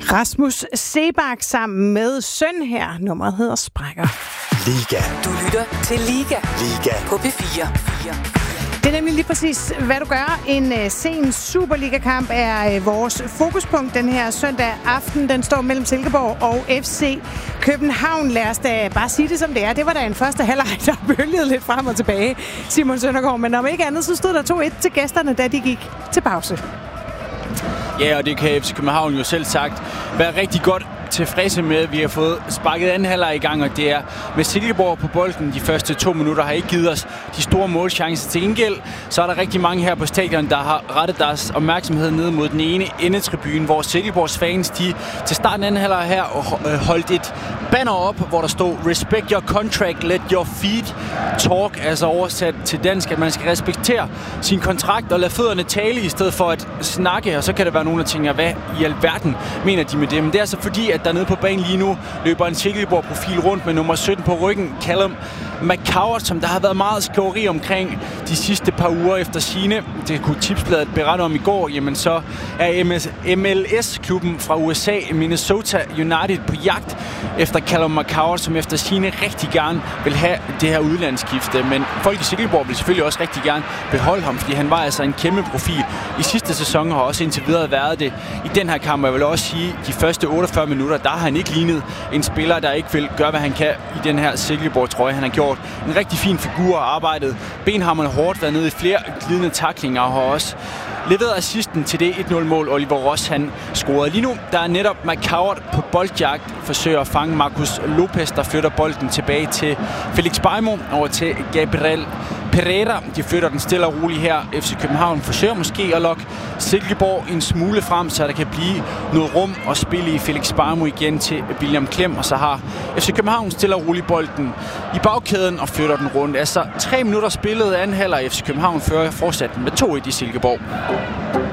Rasmus Seebach sammen med søn her. Nummeret hedder Sprækker. Liga. Du lytter til Liga. Liga. På P4. Det er nemlig lige præcis, hvad du gør. En sen Superliga-kamp er vores fokuspunkt den her søndag aften. Den står mellem Silkeborg og FC København. Lad os da bare sige det, som det er. Det var da en første halvleg, der bølgede lidt frem og tilbage, Simon Søndergaard. Men om ikke andet, så stod der 2-1 til gæsterne, da de gik til pause. Ja, og det kan FC København jo selv sagt være rigtig godt tilfredse med, at vi har fået sparket anden halvleg i gang, og det er med Silkeborg på bolden. De første 2 minutter har ikke givet os de store målchancer. Til gengæld så er der rigtig mange her på stadion, der har rettet deres opmærksomhed ned mod den ene endetribune, hvor Silkeborgs fans, de til starten af anden halvleg her holdt et banner op, hvor der stod "Respect your contract, let your feet talk", altså oversat til dansk, at man skal respektere sin kontrakt og lade fødderne tale i stedet for at snakke. Og så kan der være nogen, der tænker, hvad i alverden mener de med det? Men det er altså fordi, at der nede på banen lige nu løber en Silkeborg-profil rundt med nummer 17 på ryggen, Callum McCoward, som der har været meget skriveri omkring de sidste par uger efter sigende. Det kunne Tipsbladet berette om i går. Jamen så er MLS-klubben fra USA, Minnesota United, på jagt efter Callum McCoward, som efter sigende rigtig gerne vil have det her udlandsskifte. Men folk i Silkeborg vil selvfølgelig også rigtig gerne beholde ham, fordi han var altså en kæmpe profil i sidste sæson og har også indtil videre været det i den her kamp. Jeg vil også sige, de første 48 minutter, der har han ikke lignet en spiller, der ikke vil gøre, hvad han kan i den her Silkeborg-trøje. Han har gjort en rigtig fin figur og arbejdet benhamrende hårdt, været nede i flere glidende tacklinger og har også leveret assisten til det 1-0-mål, Oliver Ross han scorede. Lige nu der er netop McCoward på boldjagt, forsøger at fange Marcus Lopez, der flytter bolden tilbage til Felix Beimo, over til Gabriel Pereira. De flytter den stille og roligt her. FC København forsøger måske at lokke Silkeborg en smule frem, så der kan blive noget rum at spille i. Felix Beimo igen til William Klem, og så har FC København stille og roligt bolden i bagkæden og flytter den rundt. Altså 3 minutter spillet anden halvleg. FC København fører fortsat med 2-1 i Silkeborg.